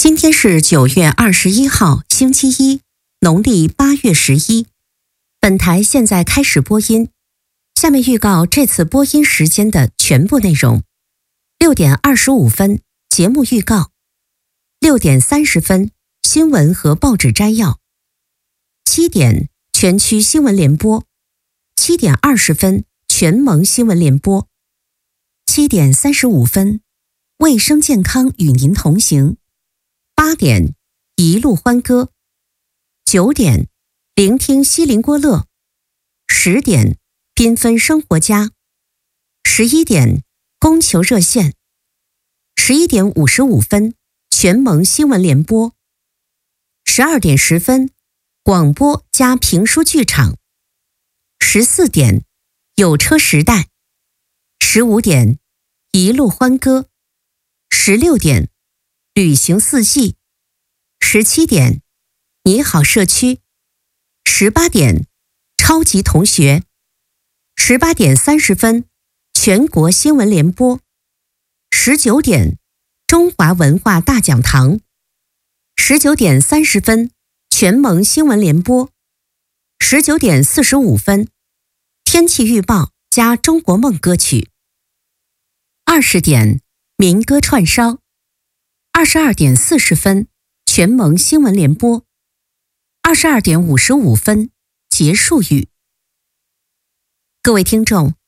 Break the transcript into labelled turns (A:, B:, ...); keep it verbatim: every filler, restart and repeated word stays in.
A: 今天是九月二十一号，星期一，农历八月十一。本台现在开始播音，下面预告这次播音时间的全部内容：六点二十五分节目预告，六点三十分新闻和报纸摘要，七点全区新闻联播，七点二十分全盟新闻联播，七点三十五分卫生健康与您同行。八点一路欢歌，九点聆听西林郭勒，十点缤纷生活家，十一点供求热线，十一点五十五分全盟新闻联播，十二点十分广播加评书剧场，十四点有车时代，十五点一路欢歌，十六点旅行四季，十七点你好社区，十八点超级同学，十八点三十分全国新闻联播，十九点中华文化大讲堂，十九点三十分全盟新闻联播，十九点四十五分天气预报加中国梦歌曲，二十点民歌串烧，二十二点四十分全盟新闻联播，二十二点五十五分结束语。各位听众，